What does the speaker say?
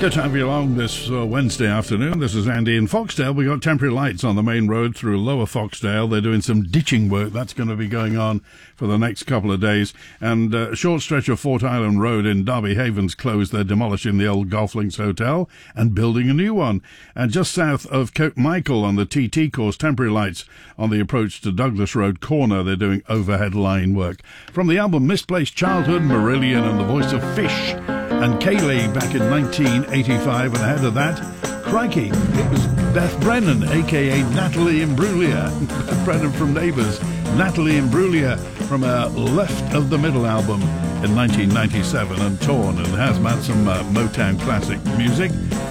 Good to have you along this Wednesday afternoon. This is Andy in Foxdale. We got temporary lights on the main road through Lower Foxdale. They're doing some ditching work. That's going to be going on for the next couple of days. And a short stretch of Fort Island Road in Derby Haven's closed. They're demolishing the old Golf Links Hotel and building a new one. And just south of Cape Michael on the TT course, temporary lights on the approach to Douglas Road corner. They're doing overhead line work. From the album Misplaced Childhood, Marillion and the Voice of Fish and Kayleigh back in 1985, and ahead of that, crikey, it was Beth Brennan, a.k.a. Natalie Imbruglia. Beth Brennan from Neighbours. Natalie Imbruglia from her Left of the Middle album in 1997, and Torn, and has had some Motown classic music.